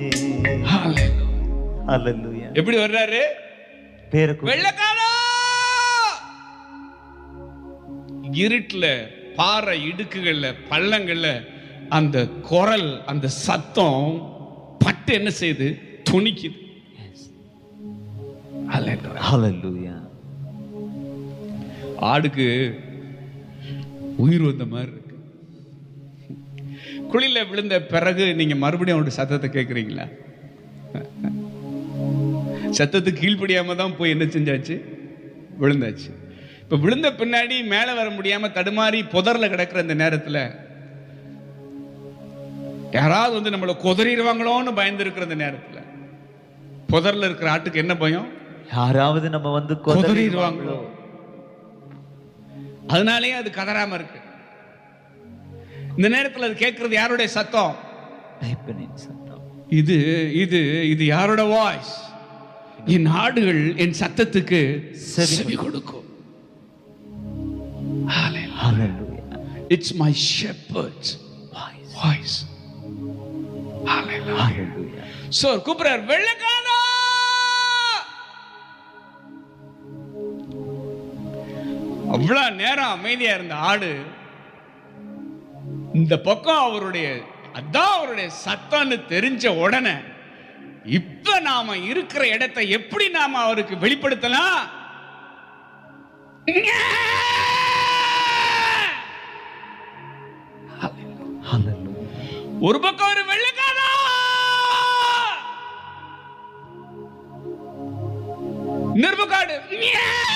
ஹalleluya. எப்படி வர்றாரு? பேருக்கு வெள்ளக்காரா. இருட்டுல, பாறை இடுக்குகள்ல, பள்ளங்கள்ல அந்த குரல், அந்த சத்தம் பட்டு என்ன செய்யுது? துணிக்குது. ஹalleluya. ஆடுக்கு உயிர் வந்த மாதிரி இருக்கு. குழியில விழுந்த பிறகு நீங்க மறுபடியும் அவருடைய சத்தத்தை கேட்குறீங்களா? சத்தத்துக்கு கீழ்ப்படியாம தான் போய் என்ன செஞ்சாச்சு? விழுந்தாச்சு. இப்ப விழுந்த பின்னாடி மேல வர முடியாம தடுமாறி புதர்ல கிடக்கிற இந்த நேரத்துல யாராவது வந்து நம்மளை கொதறிடுவாங்களோன்னு பயந்து இருக்கிற இந்த நேரத்துல புதர்ல இருக்கிற ஆட்டுக்கு என்ன பயம்? யாராவது நம்ம வந்து கொதறிடுவாங்களோ. அதனாலேயே அது கதறாம இருக்கு. இந்த நேரத்தில் அது கேட்கிறது யாருடைய சத்தம்? இது இது இது யாரோட வாய்ஸ்? என் ஆடுகள் என் சத்தத்துக்கு செவி கொடுக்கும். It's my shepherd's voice. Hallelujah. So கூப்பிடுறார், வெள்ளக்காரா. அவ்வளவு நேரம் அமைதியா இருந்த ஆடு இந்த பக்கம் அவருடைய சத்தம்னு தெரிஞ்ச உடனே இப்ப நாம இருக்கிற இடத்தை எப்படி நாம அவருக்கு வெளிப்படுத்தலாம்? ஒரு பக்கம் ஒரு வெள்ளக்காரா, இன்னொரு பக்கம்